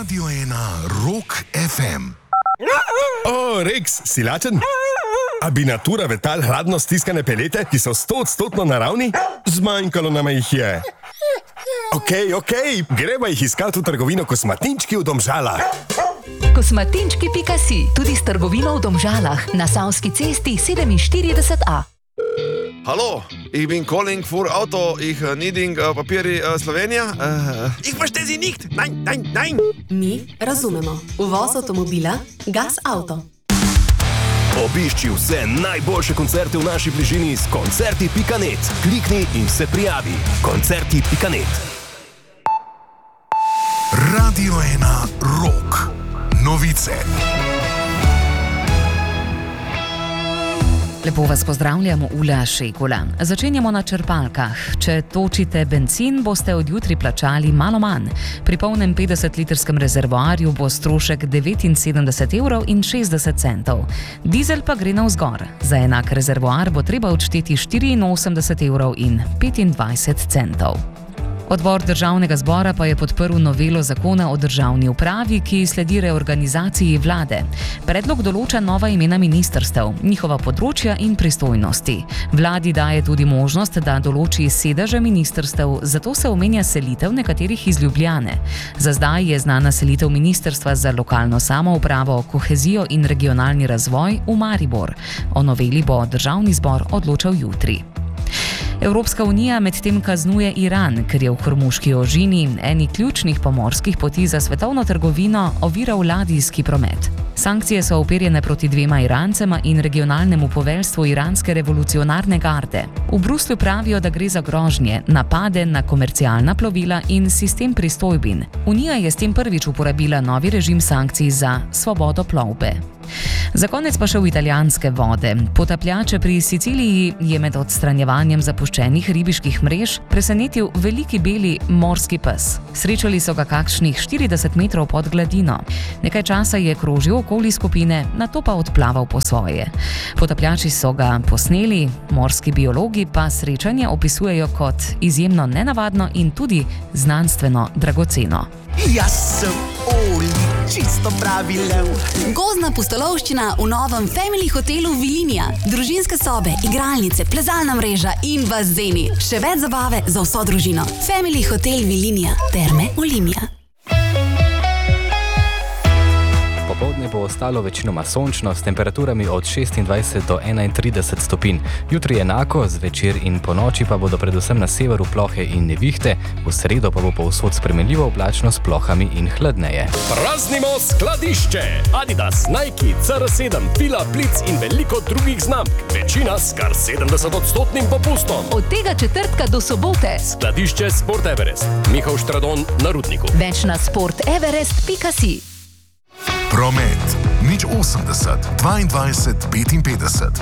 Radio 1 Rock FM. O, Rex, si lačen? A bi natura vetal hladno stiskane pelete, ki so 100% naravni? Zmanjkalo nam jih je. Ok, gremo jih iskati v trgovino Kosmatinčki v Domžalah. Kosmatinčki.si, tudi s trgovino v Domžalah, na Savski cesti 47A. Hallo, ich bin calling für Auto. Ich needing Papieri Slowenija. Ich verstehe Sie nicht. Nein. Mi razumemo. Uvoz avtomobila Gas Auto. Obišči vse najboljše koncerte v naši bližini s koncerti.net. Klikni in se prijavi. Koncerti.net. Radio 1 Rock. Novice. Lepo vas pozdravljamo, Ula Šegula. Začenjamo na črpalkah. Če točite bencin, boste od jutri plačali malo manj. Pri polnem 50-litrskem rezervoarju bo strošek 79,60 €. Dizel pa gre navzgor. Za enak rezervoar bo treba odšteti 84,25 €. Odbor državnega zbora pa je podprl novelo zakona o državni upravi, ki sledi reorganizaciji vlade. Predlog določa nova imena ministrstev, njihova področja in pristojnosti. Vladi daje tudi možnost, da določi sedeže ministrstev, zato se omenja selitev nekaterih iz Ljubljane. Za zdaj je znana selitev Ministrstva za lokalno samoupravo, kohezijo in regionalni razvoj v Maribor. O noveli bo državni zbor odločal jutri. Evropska unija medtem kaznuje Iran, ker je v Hormuški ožini, eni ključnih pomorskih poti za svetovno trgovino, oviral ladijski promet. Sankcije so uperjene proti dvema Irancema in regionalnemu poveljstvu iranske revolucionarne garde. V Bruslju pravijo, da gre za grožnje, napade na komercialna plovila in sistem pristojbin. Unija je s tem prvič uporabila novi režim sankcij za svobodo plovbe. Za konec pa še v italijanske vode. Potapljače pri Siciliji je med odstranjevanjem zapuščenih ribiških mrež presenetil veliki beli morski pes. Srečali so ga kakšnih 40 metrov pod gladino. Nekaj časa je krožil okoli skupine, nato pa odplaval po svoje. Potapljači so ga posneli, morski biologi pa srečanje opisujejo kot izjemno nenavadno in tudi znanstveno dragoceno. Jaz sem Oli, čisto pravi lev. Gozdna pustolovščina v novem Family hotelu Vilinija. Družinske sobe, igralnice, plezalna mreža in bazeni. Še več zabave za vso družino. Family hotel Vilinija. Terme Olimia. Popoldne bo ostalo večinoma sončno s temperaturami od 26 do 31 stopinj. Jutri enako, zvečer in ponoči pa bodo predvsem na severu plohe in nevihte, v sredo pa bo povsod spremenljivo oblačno s plohami in hladneje. Praznimo skladišče! Adidas, Nike, CR7, Fila, Blitz in veliko drugih znamk. Večina s kar 70% popustom. Od tega četrtka do sobote. Skladišče Sport Everest. Mihael Štradon na Rudniku. Več na sporteverest.si. Promet. 080 22 55.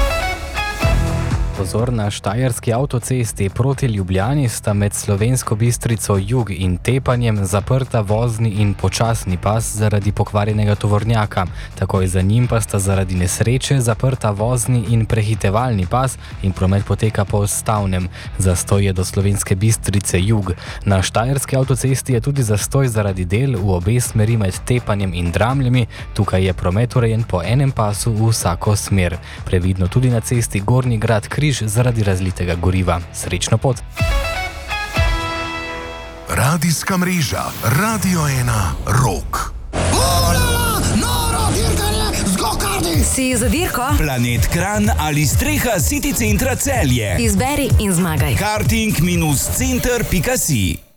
Pozor, na štajerski avtocesti proti Ljubljani sta med Slovensko Bistrico Jug in Tepanjem zaprta vozni in počasni pas zaradi pokvarjenega tovornjaka. Takoj za njim pa sta zaradi nesreče zaprta vozni in prehitevalni pas in promet poteka po stavnem. Zastoj je do Slovenske Bistrice Jug. Na štajerski avtocesti je tudi zastoj zaradi del v obe smeri med Tepanjem in Dramljami. Tukaj je promet urejen po enem pasu v vsako smer. Previdno tudi na cesti Gornji Grad Križ zaradi razlitega goriva. Srečno pot! Radijska mreža Radio 1 Rock. Noro dirkanje z gokardi. Si za dirko? Planet Kranj ali streha City centra Celje. Izberi in zmagaj. Karting-center.si